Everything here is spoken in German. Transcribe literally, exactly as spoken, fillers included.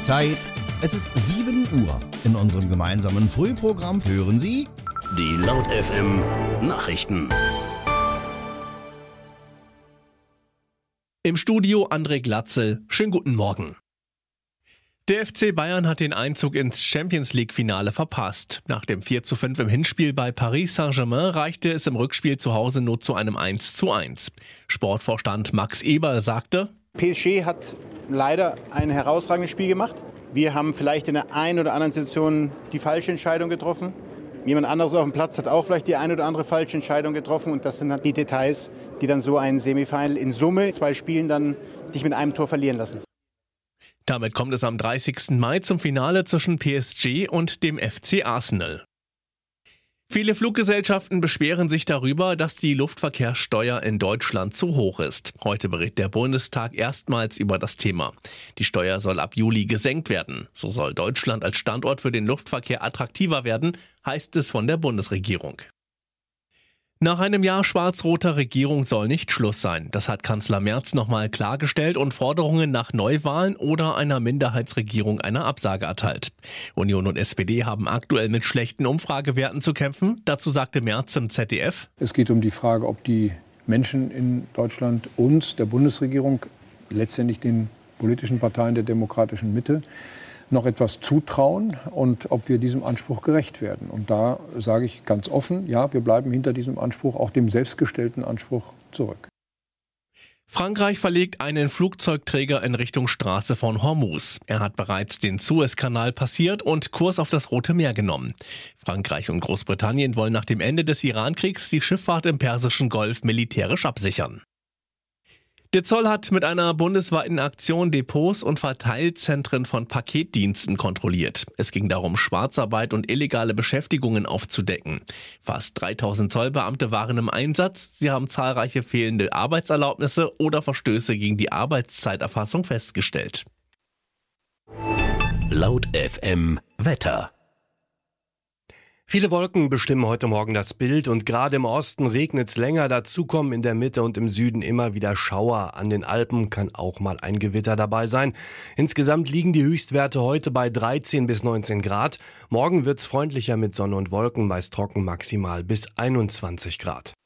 Zeit. Es ist sieben Uhr. In unserem gemeinsamen Frühprogramm hören Sie die Laut F M Nachrichten. Im Studio André Glatzel. Schönen guten Morgen. Der F C Bayern hat den Einzug ins Champions-League-Finale verpasst. Nach dem vier zu fünf im Hinspiel bei Paris Saint-Germain reichte es im Rückspiel zu Hause nur zu einem eins zu eins. Sportvorstand Max Eberl sagte: P S G hat leider ein herausragendes Spiel gemacht. Wir haben vielleicht in der einen oder anderen Situation die falsche Entscheidung getroffen. Jemand anderes auf dem Platz hat auch vielleicht die eine oder andere falsche Entscheidung getroffen. Und das sind halt die Details, die dann so ein Semifinal in Summe, zwei Spielen, dann dich mit einem Tor verlieren lassen. Damit kommt es am dreißigsten Mai zum Finale zwischen P S G und dem F C Arsenal. Viele Fluggesellschaften beschweren sich darüber, dass die Luftverkehrssteuer in Deutschland zu hoch ist. Heute berät der Bundestag erstmals über das Thema. Die Steuer soll ab Juli gesenkt werden. So soll Deutschland als Standort für den Luftverkehr attraktiver werden, heißt es von der Bundesregierung. Nach einem Jahr schwarz-roter Regierung soll nicht Schluss sein. Das hat Kanzler Merz nochmal klargestellt und Forderungen nach Neuwahlen oder einer Minderheitsregierung eine Absage erteilt. Union und S P D haben aktuell mit schlechten Umfragewerten zu kämpfen. Dazu sagte Merz im Z D F: Es geht um die Frage, ob die Menschen in Deutschland uns, der Bundesregierung, letztendlich den politischen Parteien der demokratischen Mitte, noch etwas zutrauen und ob wir diesem Anspruch gerecht werden. Und da sage ich ganz offen, ja, wir bleiben hinter diesem Anspruch, auch dem selbstgestellten Anspruch, zurück. Frankreich verlegt einen Flugzeugträger in Richtung Straße von Hormuz. Er hat bereits den Suezkanal passiert und Kurs auf das Rote Meer genommen. Frankreich und Großbritannien wollen nach dem Ende des Irankriegs die Schifffahrt im Persischen Golf militärisch absichern. Der Zoll hat mit einer bundesweiten Aktion Depots und Verteilzentren von Paketdiensten kontrolliert. Es ging darum, Schwarzarbeit und illegale Beschäftigungen aufzudecken. Fast dreitausend Zollbeamte waren im Einsatz. Sie haben zahlreiche fehlende Arbeitserlaubnisse oder Verstöße gegen die Arbeitszeiterfassung festgestellt. Laut F M Wetter. Viele Wolken bestimmen heute Morgen das Bild und gerade im Osten regnet es länger. Dazu kommen in der Mitte und im Süden immer wieder Schauer. An den Alpen kann auch mal ein Gewitter dabei sein. Insgesamt liegen die Höchstwerte heute bei dreizehn bis neunzehn Grad. Morgen wird's freundlicher mit Sonne und Wolken, meist trocken, maximal bis einundzwanzig Grad.